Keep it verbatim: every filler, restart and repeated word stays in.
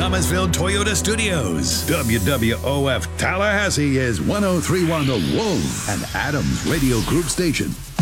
Thomasville Toyota Studios. W W O F Tallahassee is one oh three point one The Wolf, an Adams Radio Group station.